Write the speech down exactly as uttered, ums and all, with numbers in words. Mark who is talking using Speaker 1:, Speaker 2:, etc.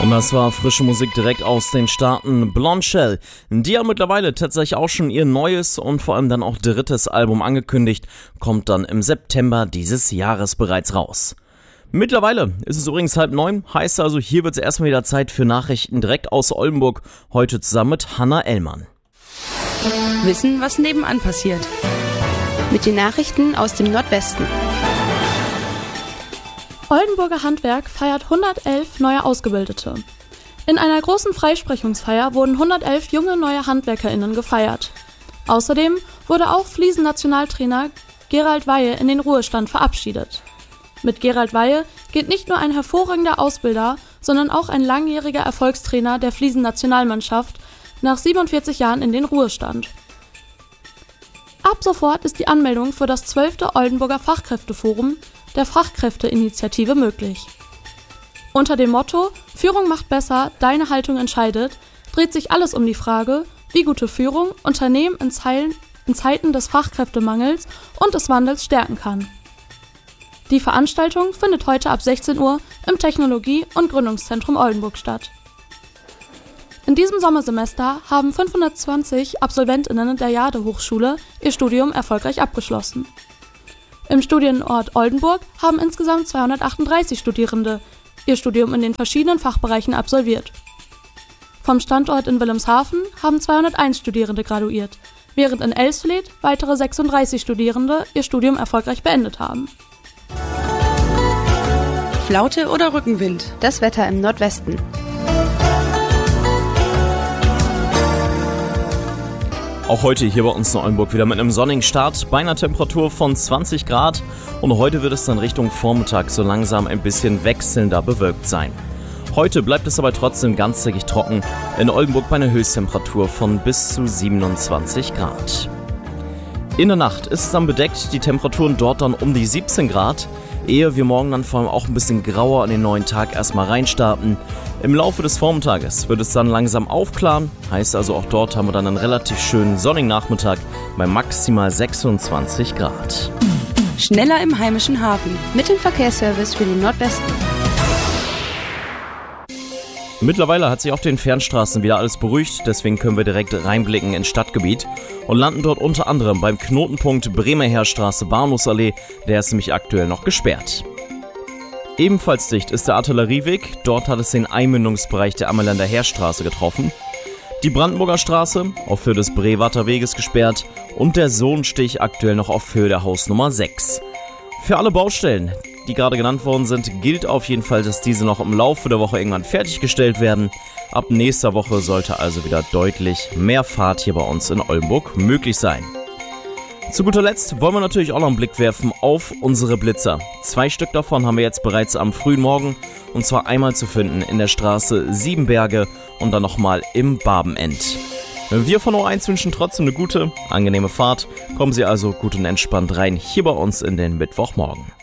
Speaker 1: Und das war frische Musik direkt aus den Staaten. Blonde Shell, die haben mittlerweile tatsächlich auch schon ihr neues und vor allem dann auch drittes Album angekündigt, kommt dann im September dieses Jahres bereits raus. Mittlerweile ist es übrigens halb neun, heißt also, hier wird es erstmal wieder Zeit für Nachrichten direkt aus Oldenburg, heute zusammen mit Hanna Ellmann.
Speaker 2: Wissen, was nebenan passiert.
Speaker 3: Mit den Nachrichten aus dem Nordwesten.
Speaker 4: Oldenburger Handwerk feiert hundertelf neue Ausgebildete. In einer großen Freisprechungsfeier wurden hundertelf junge neue HandwerkerInnen gefeiert. Außerdem wurde auch Fliesen-Nationaltrainer Gerald Weihe in den Ruhestand verabschiedet. Mit Gerald Weihe geht nicht nur ein hervorragender Ausbilder, sondern auch ein langjähriger Erfolgstrainer der Fliesen-Nationalmannschaft nach siebenundvierzig Jahren in den Ruhestand. Ab sofort ist die Anmeldung für das zwölfte Oldenburger Fachkräfteforum der Fachkräfteinitiative möglich. Unter dem Motto „Führung macht besser, deine Haltung entscheidet“ dreht sich alles um die Frage, wie gute Führung Unternehmen in, Zeilen, in Zeiten des Fachkräftemangels und des Wandels stärken kann. Die Veranstaltung findet heute ab sechzehn Uhr im Technologie- und Gründungszentrum Oldenburg statt. In diesem Sommersemester haben fünfhundertzwanzig AbsolventInnen der Jade-Hochschule ihr Studium erfolgreich abgeschlossen. Im Studienort Oldenburg haben insgesamt zweihundertachtunddreißig Studierende ihr Studium in den verschiedenen Fachbereichen absolviert. Vom Standort in Wilhelmshaven haben zweihunderteins Studierende graduiert, während in Elsfleth weitere sechsunddreißig Studierende ihr Studium erfolgreich beendet haben.
Speaker 2: Flaute oder Rückenwind?
Speaker 3: Das Wetter im Nordwesten.
Speaker 1: Auch heute hier bei uns in Oldenburg wieder mit einem sonnigen Start, bei einer Temperatur von zwanzig Grad und heute wird es dann Richtung Vormittag so langsam ein bisschen wechselnder bewölkt sein. Heute bleibt es aber trotzdem ganztägig trocken, in Oldenburg bei einer Höchsttemperatur von bis zu siebenundzwanzig Grad. In der Nacht ist es dann bedeckt, die Temperaturen dort dann um die siebzehn Grad, ehe wir morgen dann vor allem auch ein bisschen grauer an den neuen Tag erstmal reinstarten. Im Laufe des Vormittages wird es dann langsam aufklaren, heißt also auch dort haben wir dann einen relativ schönen sonnigen Nachmittag bei maximal sechsundzwanzig Grad.
Speaker 2: Schneller im heimischen Hafen.
Speaker 3: Mit dem Verkehrsservice für den Nordwesten.
Speaker 1: Mittlerweile hat sich auf den Fernstraßen wieder alles beruhigt, deswegen können wir direkt reinblicken ins Stadtgebiet und landen dort unter anderem beim Knotenpunkt Bremer Heerstraße Bahnhofsallee, der ist nämlich aktuell noch gesperrt. Ebenfalls dicht ist der Artillerieweg, dort hat es den Einmündungsbereich der Ammerländer Heerstraße getroffen. Die Brandenburger Straße auf Höhe des Brewarter Weges gesperrt und der Sohnstich aktuell noch auf Höhe der Hausnummer sechs. Für alle Baustellen, die gerade genannt worden sind, gilt auf jeden Fall, dass diese noch im Laufe der Woche irgendwann fertiggestellt werden. Ab nächster Woche sollte also wieder deutlich mehr Fahrt hier bei uns in Oldenburg möglich sein. Zu guter Letzt wollen wir natürlich auch noch einen Blick werfen auf unsere Blitzer. Zwei Stück davon haben wir jetzt bereits am frühen Morgen und zwar einmal zu finden in der Straße Siebenberge und dann nochmal im Barbenend. Wir von O eins wünschen trotzdem eine gute, angenehme Fahrt. Kommen Sie also gut und entspannt rein hier bei uns in den Mittwochmorgen.